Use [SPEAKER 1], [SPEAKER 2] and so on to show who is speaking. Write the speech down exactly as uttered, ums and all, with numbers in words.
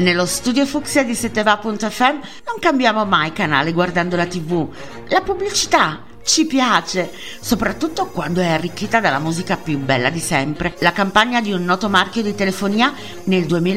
[SPEAKER 1] Nello studio Fucsia di sette va punto effe emme non cambiamo mai canale guardando la tivù. La pubblicità ci piace, soprattutto quando è arricchita dalla musica più bella di sempre. La campagna di un noto marchio di telefonia nel duemila